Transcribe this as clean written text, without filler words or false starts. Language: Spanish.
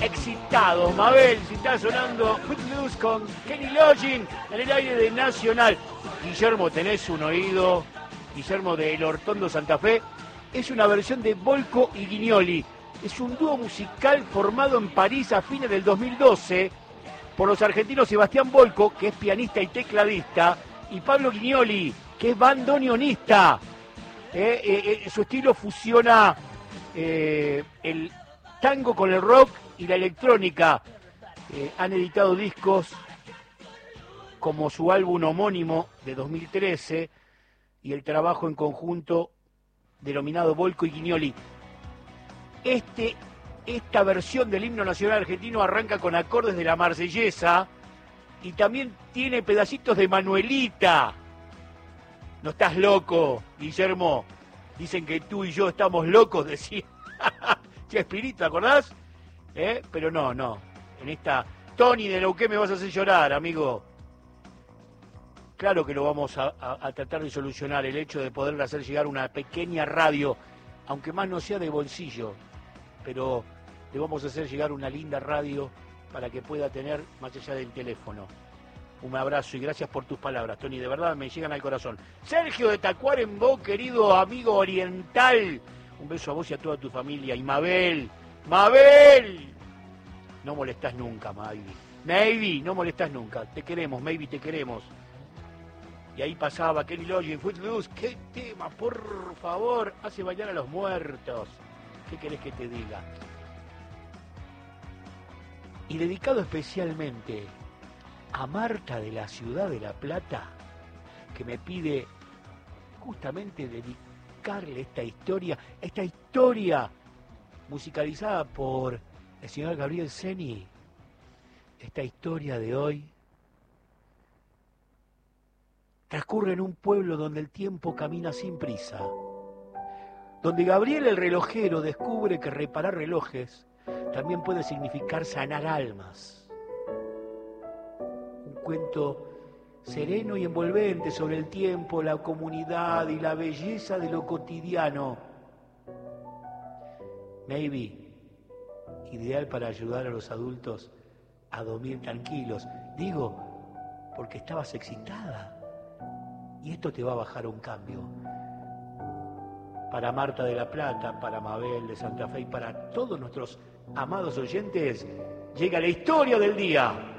excitados. Mabel, si está sonando Footloose con Kenny Loggins en el aire de Nacional. Guillermo, tenés un oído. Guillermo de El Hortondo Santa Fe. Es una versión de Volco y Guignoli. Es un dúo musical formado en París a fines del 2012 por los argentinos Sebastián Volco, que es pianista y tecladista, y Pablo Guignoli, que es bandoneonista. Su estilo fusiona el tango con el rock y la electrónica. Han editado discos como su álbum homónimo de 2013 y el trabajo en conjunto denominado Volco y Guignoli. Esta versión del himno nacional argentino arranca con acordes de la Marsellesa y también tiene pedacitos de Manuelita. No estás loco, Guillermo. Dicen que tú y yo estamos locos, decía Chespirito, ¿te acordás? Pero no. En esta Tony de Neuquén me vas a hacer llorar, amigo. Claro que lo vamos a tratar de solucionar, el hecho de poder hacer llegar una pequeña radio, aunque más no sea de bolsillo, pero le vamos a hacer llegar una linda radio para que pueda tener más allá del teléfono. Un abrazo y gracias por tus palabras, Tony, de verdad me llegan al corazón. Sergio de Tacuarembó, querido amigo oriental, un beso a vos y a toda tu familia. Y Mabel, no molestás nunca, Maybe, no molestás nunca, te queremos, Maybe, te queremos. Y ahí pasaba Kenny Loggins, Footloose, qué tema, por favor, hace bailar a los muertos. ¿Qué querés que te diga? Y dedicado especialmente a Marta de la ciudad de La Plata, que me pide justamente dedicarle esta historia musicalizada por el señor Gabriel Ceni, esta historia de hoy transcurre en un pueblo donde el tiempo camina sin prisa, donde Gabriel el relojero descubre que reparar relojes también puede significar sanar almas. Un cuento sereno y envolvente sobre el tiempo, la comunidad y la belleza de lo cotidiano. Maybe, ideal para ayudar a los adultos a dormir tranquilos. Digo, porque estabas excitada. Y esto te va a bajar un cambio. Para Marta de La Plata, para Mabel de Santa Fe y para todos nuestros amados oyentes, llega la historia del día.